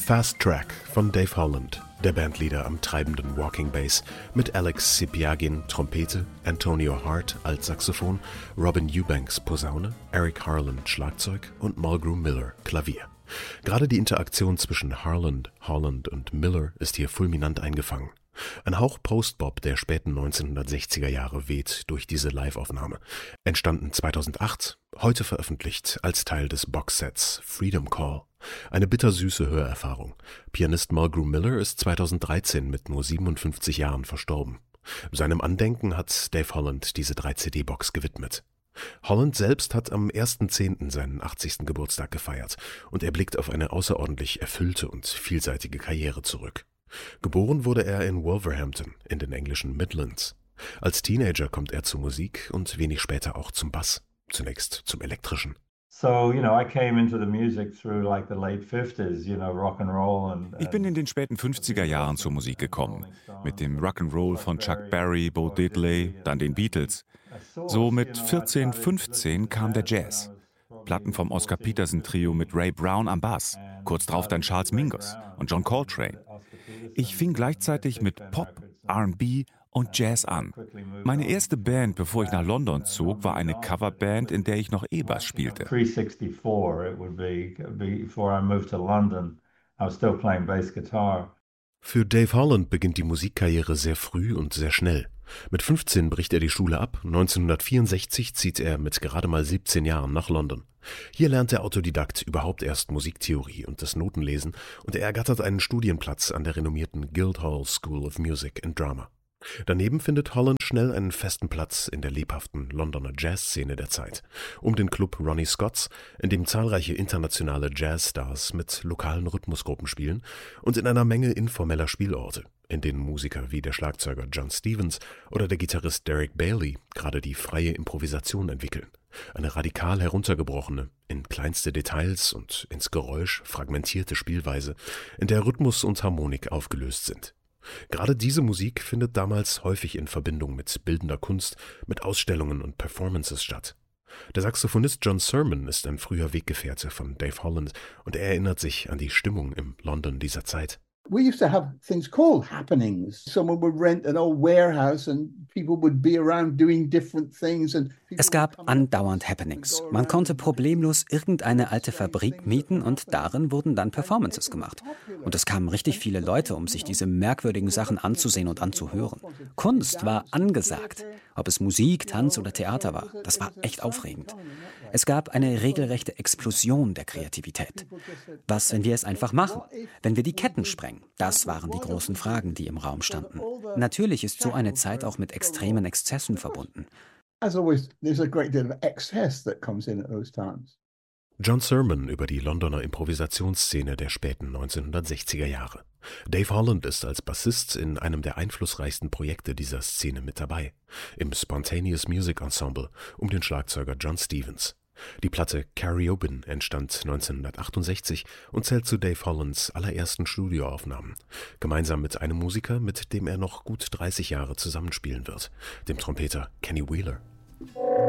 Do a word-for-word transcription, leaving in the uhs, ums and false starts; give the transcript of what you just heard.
Fast Track von Dave Holland, der Bandleader am treibenden Walking Bass, mit Alex Sipiagin Trompete, Antonio Hart Altsaxophon, Robin Eubanks Posaune, Eric Harland Schlagzeug und Mulgrew Miller Klavier. Gerade die Interaktion zwischen Harland, Holland und Miller ist hier fulminant eingefangen. Ein Hauch Post-Bop der späten neunzehnhundertsechziger Jahre weht durch diese Live-Aufnahme. Entstanden zweitausendacht, heute veröffentlicht als Teil des Boxsets Freedom Call. Eine bittersüße Hörerfahrung. Pianist Mulgrew Miller ist zweitausenddreizehn mit nur siebenundfünfzig Jahren verstorben. Seinem Andenken hat Dave Holland diese drei C D-Box gewidmet. Holland selbst hat am ersten zehnten seinen achtzigsten Geburtstag gefeiert und er blickt auf eine außerordentlich erfüllte und vielseitige Karriere zurück. Geboren wurde er in Wolverhampton in den englischen Midlands. Als Teenager kommt er zur Musik und wenig später auch zum Bass, zunächst zum Elektrischen. So, you know, I came into the music through like the late fifties, you know, rock and roll and, and Ich bin in den späten fünfziger Jahren zur Musik gekommen, mit dem Rock'n'Roll von Chuck Berry, Bo Diddley, dann den Beatles. So mit vierzehn, fünfzehn kam der Jazz. Platten vom Oscar Peterson Trio mit Ray Brown am Bass, kurz drauf dann Charles Mingus und John Coltrane. Ich fing gleichzeitig mit Pop, R and B und Jazz an. Meine erste Band, bevor ich nach London zog, war eine Coverband, in der ich noch E-Bass spielte. Für Dave Holland beginnt die Musikkarriere sehr früh und sehr schnell. Mit fünfzehn bricht er die Schule ab, neunzehnhundertvierundsechzig zieht er mit gerade mal siebzehn Jahren nach London. Hier lernt der Autodidakt überhaupt erst Musiktheorie und das Notenlesen und er ergattert einen Studienplatz an der renommierten Guildhall School of Music and Drama. Daneben findet Holland schnell einen festen Platz in der lebhaften Londoner Jazzszene der Zeit, um den Club Ronnie Scott's, in dem zahlreiche internationale Jazzstars mit lokalen Rhythmusgruppen spielen, und in einer Menge informeller Spielorte, in denen Musiker wie der Schlagzeuger John Stevens oder der Gitarrist Derek Bailey gerade die freie Improvisation entwickeln. Eine radikal heruntergebrochene, in kleinste Details und ins Geräusch fragmentierte Spielweise, in der Rhythmus und Harmonik aufgelöst sind. Gerade diese Musik findet damals häufig in Verbindung mit bildender Kunst, mit Ausstellungen und Performances statt. Der Saxophonist John Sermon ist ein früher Weggefährte von Dave Holland und er erinnert sich an die Stimmung im London dieser Zeit. We used to have things called happenings. Someone would rent an old warehouse and people would be around doing different things. And es gab andauernd Happenings. Man konnte problemlos irgendeine alte Fabrik mieten und darin wurden dann Performances gemacht. Und es kamen richtig viele Leute, um sich diese merkwürdigen Sachen anzusehen und anzuhören. Kunst war angesagt, ob es Musik, Tanz oder Theater war. Das war echt aufregend. Es gab eine regelrechte Explosion der Kreativität. Was, wenn wir es einfach machen? Wenn wir die Ketten sprengen? Das waren die großen Fragen, die im Raum standen. Natürlich ist so eine Zeit auch mit extremen Exzessen verbunden. John Sermon über die Londoner Improvisationsszene der späten neunzehnhundertsechziger Jahre. Dave Holland ist als Bassist in einem der einflussreichsten Projekte dieser Szene mit dabei, im Spontaneous Music Ensemble um den Schlagzeuger John Stevens. Die Platte Carriobin entstand neunzehnhundertachtundsechzig und zählt zu Dave Hollands allerersten Studioaufnahmen, gemeinsam mit einem Musiker, mit dem er noch gut dreißig Jahre zusammenspielen wird, dem Trompeter Kenny Wheeler.